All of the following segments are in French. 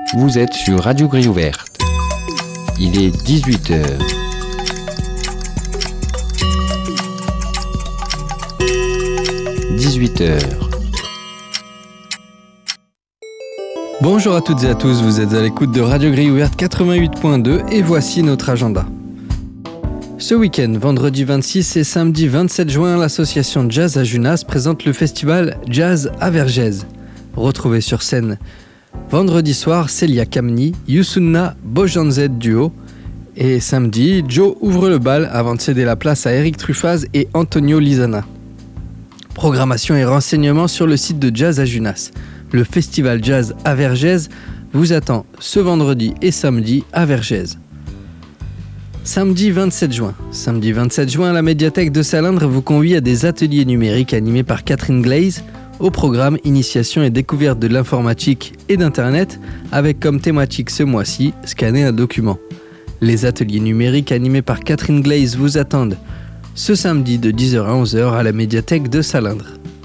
Vous êtes sur Radio Grille Ouverte. Il est 18h. Bonjour à toutes et à tous, vous êtes à l'écoute de Radio Grille Ouverte 88.2 et voici notre agenda. Ce week-end, vendredi 26 et samedi 27 juin, l'association Jazz à Junas présente le festival Jazz à Vergès. Retrouvez sur scène vendredi soir Célia Kamni, Youssouna Bojanzet duo et samedi, Joe ouvre le bal avant de céder la place à Eric Truffaz et Antonio Lizana. Programmation et renseignements sur le site de Jazz à Junas. Le festival Jazz à Vergès vous attend ce vendredi et samedi à Vergès. Samedi 27 juin, la médiathèque de Salindre vous convie à des ateliers numériques animés par Catherine Glaze au programme Initiation et découverte de l'informatique et d'Internet avec comme thématique ce mois-ci scanner un document. Les ateliers numériques animés par Catherine Glaze vous attendent ce samedi de 10h à 11h à la médiathèque de Salindre.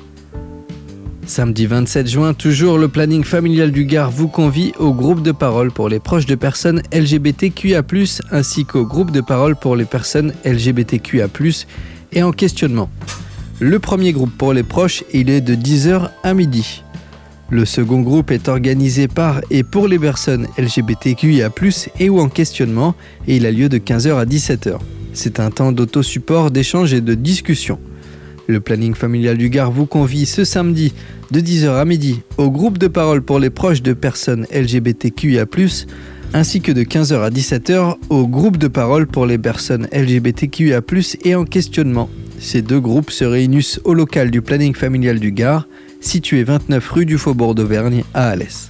Samedi 27 juin, toujours le planning familial du Gard vous convie au groupe de parole pour les proches de personnes LGBTQIA+, ainsi qu'au groupe de parole pour les personnes LGBTQIA+, et en questionnement. Le premier groupe pour les proches, il est de 10h à midi. Le second groupe est organisé par et pour les personnes LGBTQIA+, et ou en questionnement, et il a lieu de 15h à 17h. C'est un temps d'autosupport, d'échange et de discussion. Le planning familial du Gard vous convie ce samedi de 10h à midi au groupe de parole pour les proches de personnes LGBTQIA+, ainsi que de 15h à 17h au groupe de parole pour les personnes LGBTQIA+, et en questionnement. Ces deux groupes se réunissent au local du planning familial du Gard, situé 29 rue du Faubourg d'Auvergne à Alès.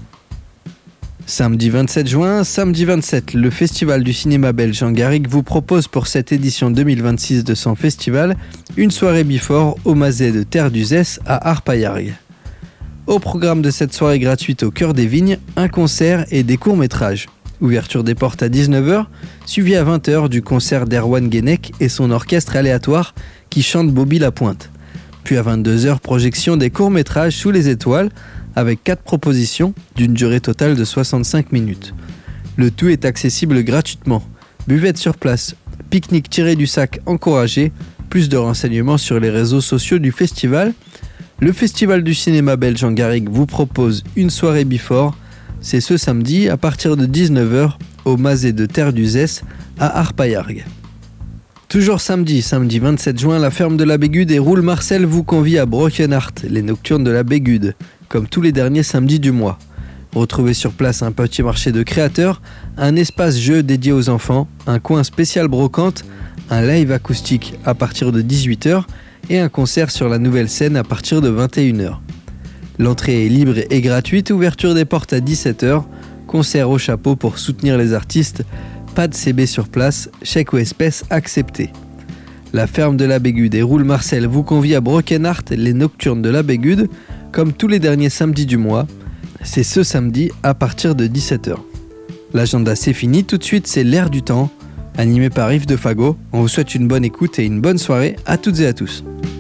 Samedi 27 juin, le Festival du cinéma belge Jean Garrigue vous propose pour cette édition 2026 de son festival une soirée before au Mazet de Terre d'Uzès à Arpaillargues. Au programme de cette soirée gratuite au cœur des vignes, un concert et des courts-métrages. Ouverture des portes à 19h, suivi à 20h du concert d'Erwan Guenec et son orchestre aléatoire qui chante Bobby Lapointe. Puis à 22h, projection des courts-métrages Sous les étoiles, avec 4 propositions d'une durée totale de 65 minutes. Le tout est accessible gratuitement. Buvette sur place, pique-nique tiré du sac encouragé, plus de renseignements sur les réseaux sociaux du festival. Le Festival du cinéma belge Jean Garrigue vous propose une soirée before. C'est ce samedi à partir de 19h au Mazet de Terre d'Uzès à Arpaillargues. Toujours samedi 27 juin, la ferme de la Bégude et Roule Marcel vous convie à Brockenhart, les nocturnes de la Bégude, comme tous les derniers samedis du mois. Retrouvez sur place un petit marché de créateurs, un espace jeu dédié aux enfants, un coin spécial brocante, un live acoustique à partir de 18h et un concert sur la nouvelle scène à partir de 21h. L'entrée est libre et gratuite, ouverture des portes à 17h, concert au chapeau pour soutenir les artistes, pas de CB sur place, chèque ou espèce accepté. La ferme de la Bégude et Roule Marcel vous convie à Brockenhart, les nocturnes de la Bégude, comme tous les derniers samedis du mois. C'est ce samedi à partir de 17h. L'agenda c'est fini, tout de suite c'est l'air du temps, animé par Yves de Fagot. On vous souhaite une bonne écoute et une bonne soirée à toutes et à tous.